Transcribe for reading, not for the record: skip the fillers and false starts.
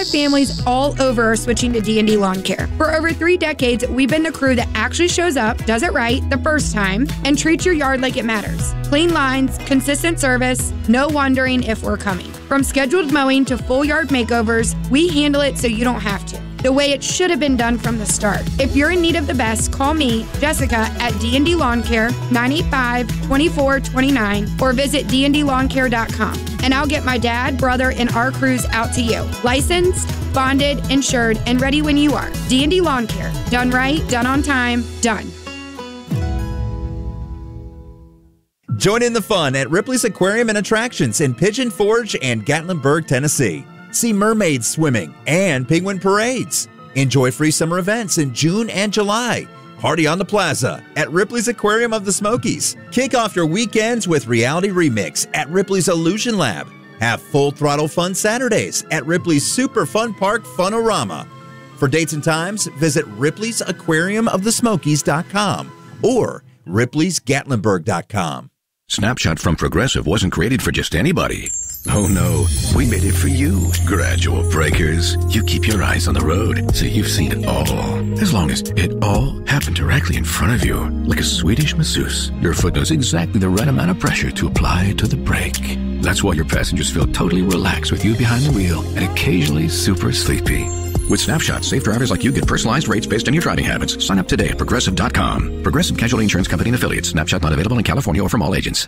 25 families all over are switching to D&D Lawn Care. For over 3 decades, we've been the crew that actually shows up, does it right the first time, and treats your yard like it matters. Clean lines, consistent service, no wondering if we're coming. From scheduled mowing to full yard makeovers, we handle it so you don't have to. The way it should have been done from the start. If you're in need of the best, call me, Jessica, at D&D Lawn Care, 985-2429, or visit dndlawncare.com. And I'll get my dad, brother, and our crews out to you. Licensed, bonded, insured, and ready when you are. D&D Lawn Care. Done right, done on time, done. Join in the fun at Ripley's Aquarium and Attractions in Pigeon Forge and Gatlinburg, Tennessee. See mermaids swimming and penguin parades. Enjoy free summer events in June and July. Party on the plaza at Ripley's Aquarium of the Smokies. Kick off your weekends with Reality Remix at Ripley's Illusion Lab. Have full throttle fun Saturdays at Ripley's Super Fun Park Funorama. For dates and times, visit Ripley'sAquariumofthesmokies.com or Ripley'sGatlinburg.com. Snapshot from Progressive wasn't created for just anybody. Oh no, we made it for you, gradual breakers. You keep your eyes on the road, so you've seen it all. As long as it all happened directly in front of you, like a Swedish masseuse, your foot knows exactly the right amount of pressure to apply to the brake. That's why your passengers feel totally relaxed with you behind the wheel and occasionally super sleepy. With Snapshot, safe drivers like you get personalized rates based on your driving habits. Sign up today at Progressive.com. Progressive Casualty Insurance Company and Affiliates. Snapshot not available in California or from all agents.